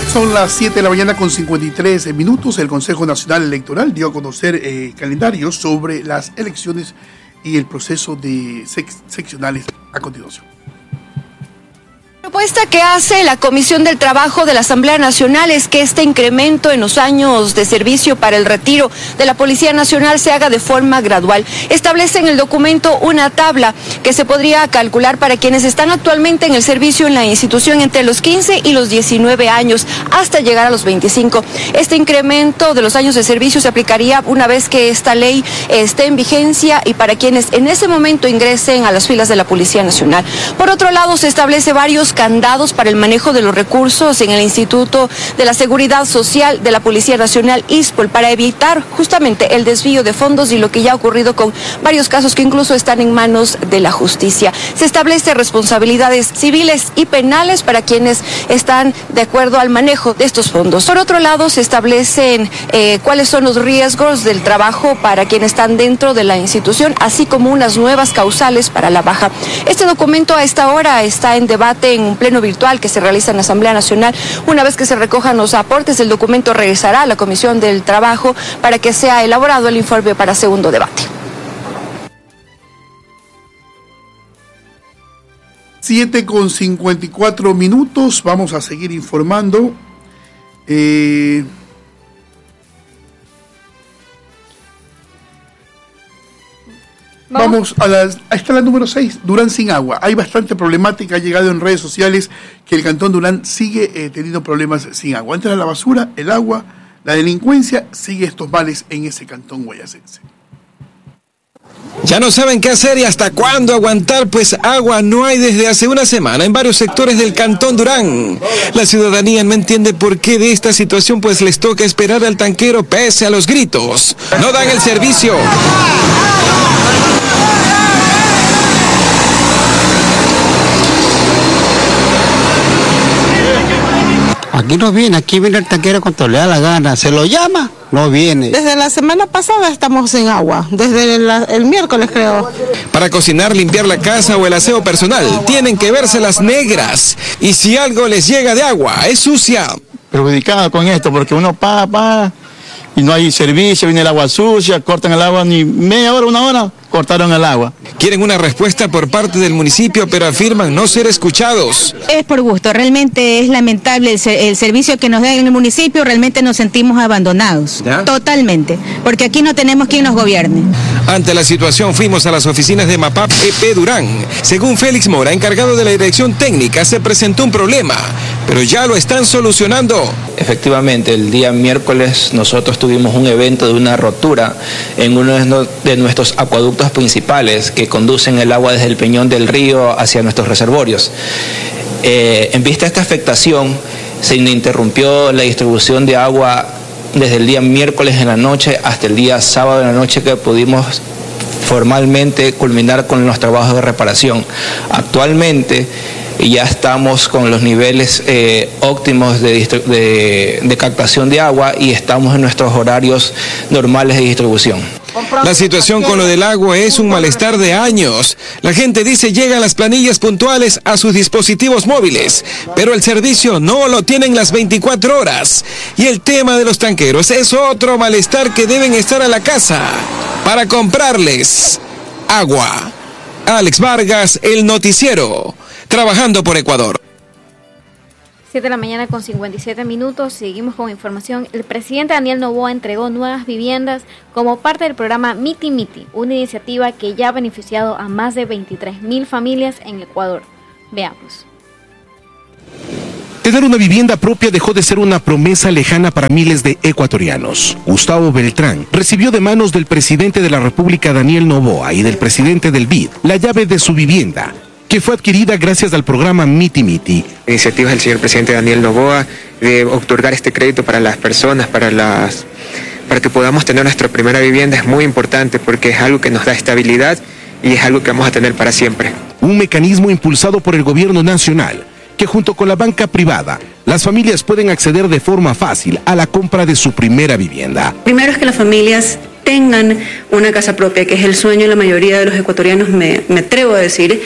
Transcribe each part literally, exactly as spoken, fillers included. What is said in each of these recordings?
Son las siete de la mañana con cincuenta y tres minutos. El Consejo Nacional Electoral dio a conocer eh, calendarios sobre las elecciones y el proceso de sec seccionales a continuación. La propuesta que hace la Comisión del Trabajo de la Asamblea Nacional es que este incremento en los años de servicio para el retiro de la Policía Nacional se haga de forma gradual. Establece en el documento una tabla que se podría calcular para quienes están actualmente en el servicio en la institución entre los quince y los diecinueve años, hasta llegar a los veinticinco. Este incremento de los años de servicio se aplicaría una vez que esta ley esté en vigencia y para quienes en ese momento ingresen a las filas de la Policía Nacional. Por otro lado, se establece varios candados para el manejo de los recursos en el Instituto de la Seguridad Social de la Policía Nacional, ISPOL, para evitar justamente el desvío de fondos y lo que ya ha ocurrido con varios casos que incluso están en manos de la justicia. Se establece responsabilidades civiles y penales para quienes están de acuerdo al manejo de estos fondos. Por otro lado, se establecen eh, cuáles son los riesgos del trabajo para quienes están dentro de la institución, así como unas nuevas causales para la baja. Este documento a esta hora está en debate en un pleno virtual que se realiza en la Asamblea Nacional. Una vez que se recojan los aportes, el documento regresará a la Comisión del Trabajo para que sea elaborado el informe para segundo debate. siete con cincuenta y cuatro minutos, vamos a seguir informando. Eh... Vamos a la, a esta la número seis, Durán sin agua. Hay bastante problemática, ha llegado en redes sociales que el Cantón Durán sigue eh, teniendo problemas sin agua. Entra la basura, el agua, la delincuencia, sigue estos males en ese cantón guayacense. Ya no saben qué hacer y hasta cuándo aguantar, pues agua no hay desde hace una semana en varios sectores del Cantón Durán. La ciudadanía no entiende por qué de esta situación, pues les toca esperar al tanquero pese a los gritos. No dan el servicio. Aquí no viene, aquí viene el tanquero cuando le da la gana, se lo llama, no viene. Desde la semana pasada estamos sin agua, desde el, el miércoles creo. Para cocinar, limpiar la casa o el aseo personal, tienen que vérselas negras. Y si algo les llega de agua, es sucia. Perjudicado con esto, porque uno paga, paga, y no hay servicio, viene el agua sucia, cortan el agua ni media hora, una hora, cortaron el agua. Quieren una respuesta por parte del municipio, pero afirman no ser escuchados. Es por gusto, realmente es lamentable el, el servicio que nos da en el municipio, realmente nos sentimos abandonados, ¿ya? Totalmente, porque aquí no tenemos quien nos gobierne. Ante la situación fuimos a las oficinas de MAPAP E P Durán. Según Félix Mora, encargado de la dirección técnica, se presentó un problema, pero ya lo están solucionando. Efectivamente, el día miércoles nosotros tuvimos un evento de una rotura en uno de nuestros acueductos principales que conducen el agua desde el Peñón del Río hacia nuestros reservorios. Eh, en vista de esta afectación, se interrumpió la distribución de agua desde el día miércoles en la noche hasta el día sábado en la noche, que pudimos formalmente culminar con los trabajos de reparación. Actualmente ya estamos con los niveles eh, óptimos de, de, de captación de agua y estamos en nuestros horarios normales de distribución. La situación con lo del agua es un malestar de años. La gente dice llegan las planillas puntuales a sus dispositivos móviles, pero el servicio no lo tienen las veinticuatro horas. Y el tema de los tanqueros es otro malestar, que deben estar a la casa para comprarles agua. Alex Vargas, El Noticiero, trabajando por Ecuador. siete de la mañana con cincuenta y siete minutos, seguimos con información. El presidente Daniel Noboa entregó nuevas viviendas como parte del programa Miti Miti, una iniciativa que ya ha beneficiado a más de veintitrés mil familias en Ecuador. Veamos. Tener una vivienda propia dejó de ser una promesa lejana para miles de ecuatorianos. Gustavo Beltrán recibió de manos del presidente de la República, Daniel Noboa, y del presidente del B I D, la llave de su vivienda, que fue adquirida gracias al programa Miti Miti. La iniciativa del señor presidente Daniel Noboa de otorgar este crédito para las personas, para las, para que podamos tener nuestra primera vivienda, es muy importante porque es algo que nos da estabilidad y es algo que vamos a tener para siempre. Un mecanismo impulsado por el gobierno nacional, que junto con la banca privada, las familias pueden acceder de forma fácil a la compra de su primera vivienda. Primero es que las familias tengan una casa propia, que es el sueño de la mayoría de los ecuatorianos, me, me atrevo a decir,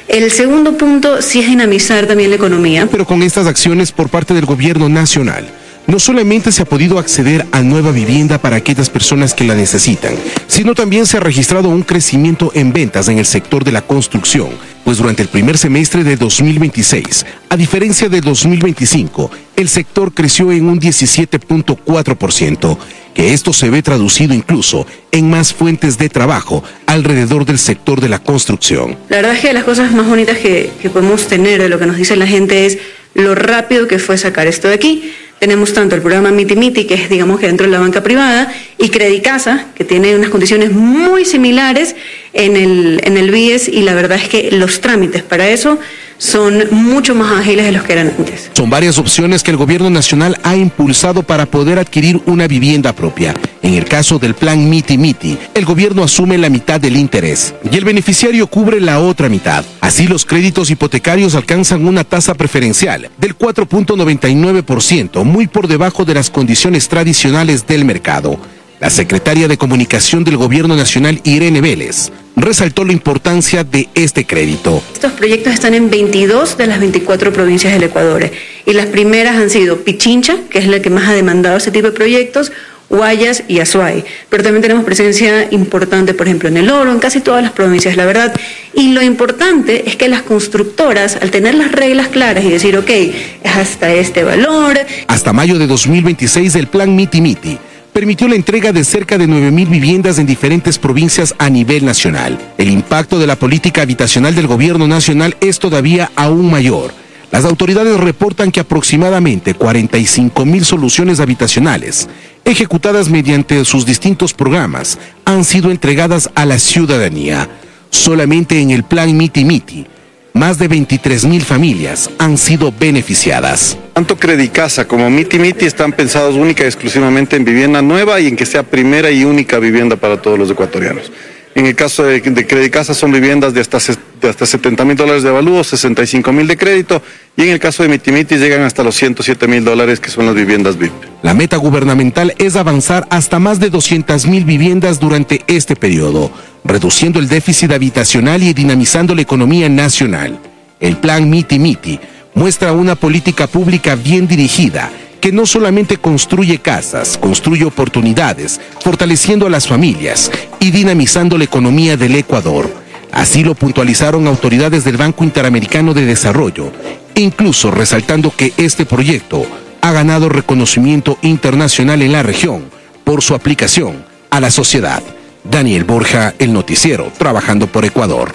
El segundo punto sí es dinamizar también la economía. Pero con estas acciones por parte del gobierno nacional, no solamente se ha podido acceder a nueva vivienda para aquellas personas que la necesitan, sino también se ha registrado un crecimiento en ventas en el sector de la construcción, pues durante el primer semestre de dos mil veintiséis, a diferencia de dos mil veinticinco, el sector creció en un diecisiete punto cuatro por ciento, que esto se ve traducido incluso en más fuentes de trabajo alrededor del sector de la construcción. La verdad es que las cosas más bonitas que, que podemos tener de lo que nos dice la gente es lo rápido que fue sacar esto de aquí. Tenemos tanto el programa Miti Miti, que es, digamos, que dentro de la banca privada, y Credicasa, que tiene unas condiciones muy similares en el, en el B I E S, y la verdad es que los trámites para eso son mucho más ágiles de los que eran antes. Son varias opciones que el gobierno nacional ha impulsado para poder adquirir una vivienda propia. En el caso del plan Miti Miti, el gobierno asume la mitad del interés y el beneficiario cubre la otra mitad. Así, los créditos hipotecarios alcanzan una tasa preferencial del cuatro punto noventa y nueve por ciento, muy por debajo de las condiciones tradicionales del mercado. La secretaria de Comunicación del Gobierno Nacional, Irene Vélez, resaltó la importancia de este crédito. Estos proyectos están en veintidós de las veinticuatro provincias del Ecuador, y las primeras han sido Pichincha, que es la que más ha demandado este tipo de proyectos, Guayas y Azuay, pero también tenemos presencia importante, por ejemplo, en El Oro, en casi todas las provincias, la verdad. Y lo importante es que las constructoras, al tener las reglas claras y decir, ok, es hasta este valor. Hasta mayo de dos mil veintiséis, el plan Miti Miti permitió la entrega de cerca de nueve mil viviendas en diferentes provincias a nivel nacional. El impacto de la política habitacional del gobierno nacional es todavía aún mayor. Las autoridades reportan que aproximadamente cuarenta y cinco mil soluciones habitacionales, ejecutadas mediante sus distintos programas, han sido entregadas a la ciudadanía. Solamente en el plan Miti Miti, más de veintitrés mil familias han sido beneficiadas. Tanto Credicasa como Miti Miti están pensados única y exclusivamente en vivienda nueva y en que sea primera y única vivienda para todos los ecuatorianos. En el caso de, de Credicasa son viviendas de hasta, de hasta setenta mil dólares de avalúo, sesenta y cinco mil de crédito, y en el caso de Miti Miti llegan hasta los ciento siete mil dólares, que son las viviendas V I P. La meta gubernamental es avanzar hasta más de doscientas mil viviendas durante este periodo, reduciendo el déficit habitacional y dinamizando la economía nacional. El plan Miti Miti muestra una política pública bien dirigida, que no solamente construye casas, construye oportunidades, fortaleciendo a las familias y dinamizando la economía del Ecuador. Así lo puntualizaron autoridades del Banco Interamericano de Desarrollo, incluso resaltando que este proyecto ha ganado reconocimiento internacional en la región por su aplicación a la sociedad. Daniel Borja, El Noticiero, trabajando por Ecuador.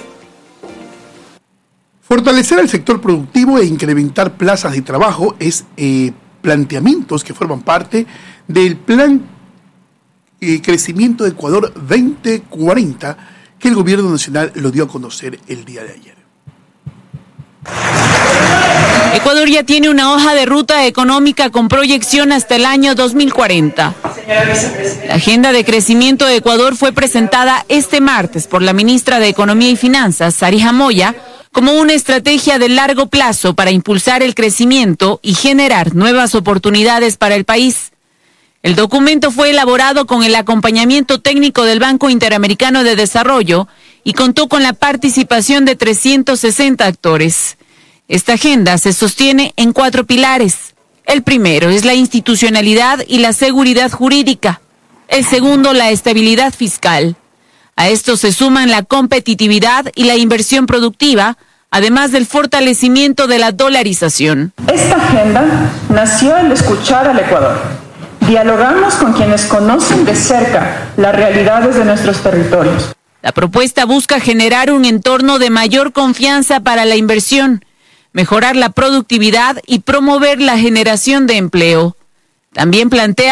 Fortalecer el sector productivo e incrementar plazas de trabajo es eh, planteamientos que forman parte del Plan eh, Crecimiento de Ecuador veinte cuarenta que el Gobierno Nacional lo dio a conocer el día de ayer. Ecuador ya tiene una hoja de ruta económica con proyección hasta el año dos mil cuarenta. La agenda de crecimiento de Ecuador fue presentada este martes por la ministra de Economía y Finanzas, Sarija Moya, como una estrategia de largo plazo para impulsar el crecimiento y generar nuevas oportunidades para el país. El documento fue elaborado con el acompañamiento técnico del Banco Interamericano de Desarrollo y contó con la participación de trescientos sesenta actores. Esta agenda se sostiene en cuatro pilares. El primero es la institucionalidad y la seguridad jurídica. El segundo, la estabilidad fiscal. A esto se suman la competitividad y la inversión productiva, además del fortalecimiento de la dolarización. Esta agenda nació al escuchar al Ecuador. Dialogamos con quienes conocen de cerca las realidades de nuestros territorios. La propuesta busca generar un entorno de mayor confianza para la inversión, mejorar la productividad y promover la generación de empleo. También plantea